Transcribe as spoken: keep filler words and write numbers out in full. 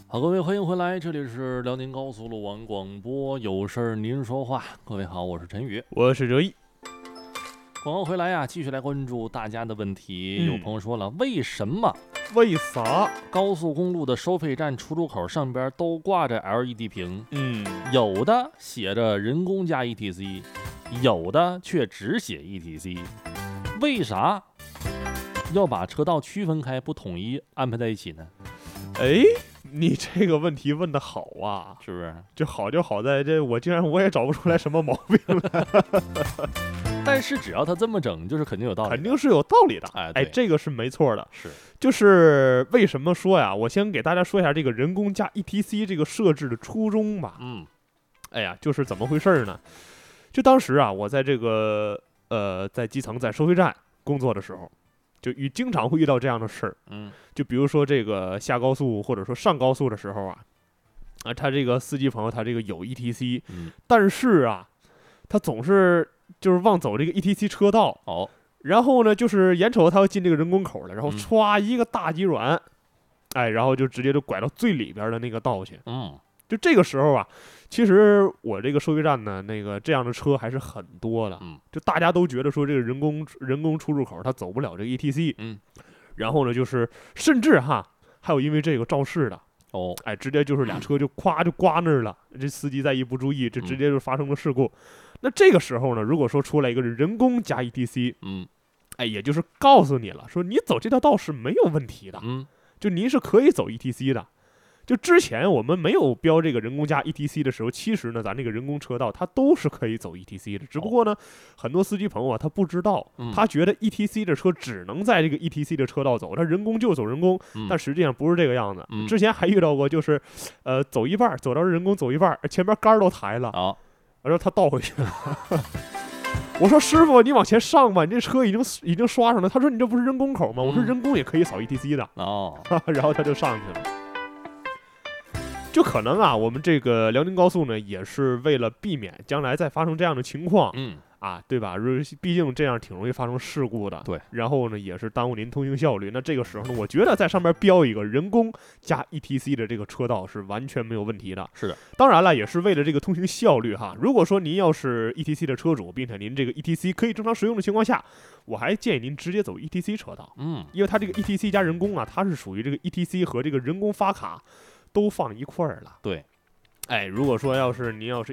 好，各位欢迎回来，这里是辽宁高速路网广播，有事儿您说话。各位好，我是陈宇， 我是哲一。 广告回来呀、啊，继续来关注大家的问题。 嗯、 有朋友说了，为什么为啥高速公路的收费站出入口上边都挂着 L E D 屏？ 嗯， 有的写着人工加 E T C， 有的却只写 E T C， 为啥要把车道区分开，不统一安排在一起呢？ 哎，你这个问题问得好啊， 是不是？ 就好就好在这，我竟然我也找不出来什么毛病来。 但是只要他这么整，就是肯定有道理， 肯定是有道理的。 哎， 哎，这个是没错的。 是， 就是为什么说呀？我先给大家说一下这个人工加 E T C 这个设置的初衷吧。 嗯， 哎呀，就是怎么回事呢？就当时啊，我在这个呃，在基层在收费站工作的时候。就遇经常会遇到这样的事儿， 嗯， 就比如说这个下高速或者说上高速的时候啊，啊，他这个司机朋友他这个有 E T C， 嗯， 但是啊，他总是就是忘走这个 E T C 车道， 哦， 然后呢，就是眼瞅他要进这个人工口了，然后歘一个大急转，嗯、哎，然后就直接就拐到最里边的那个道去， 嗯， 就这个时候啊。其实我这个收费站呢，那个这样的车还是很多的， 嗯， 就大家都觉得说这个人工人工出入口它走不了这个 E T C， 嗯， 然后呢就是甚至哈还有因为这个肇事的， 哦， 哎，直接就是俩车就咵就刮那儿了，这司机再一不注意，这直接就发生了事故。嗯、那这个时候呢，如果说出来一个人工加 E T C， 嗯， 哎，也就是告诉你了，说你走这条道是没有问题的， 嗯， 就您是可以走 E T C 的。就之前我们没有标这个人工加 E T C 的时候，其实呢，咱这个人工车道它都是可以走 E T C 的。只不过呢，很多司机朋友啊，他不知道，他觉得 E T C 的车只能在这个 E T C 的车道走，他人工就走人工，但实际上不是这个样子。 嗯、 之前还遇到过，就是，呃，走一半，走到人工走一半，前边杆都抬了， 哦、 然后他倒回去了。我说师傅，你往前上吧，你这车已经已经刷上了。他说你这不是人工口吗？我说人工也可以扫 E T C 的。 哦， 然后他就上去了。就可能啊，我们这个辽宁高速呢，也是为了避免将来再发生这样的情况， 嗯， 啊，对吧？毕竟这样挺容易发生事故的， 对。 然后呢，也是耽误您通行效率。那这个时候呢，我觉得在上面标一个人工加 E T C 的这个车道是完全没有问题的。 是的， 当然了，也是为了这个通行效率哈。如果说您要是 E T C 的车主，并且您这个 E T C 可以正常使用的情况下，我还建议您直接走 E T C 车道， 嗯， 因为它这个 E T C 加人工啊，它是属于这个 E T C 和这个人工发卡都放一块儿了。 对。 哎，如果说要是您要是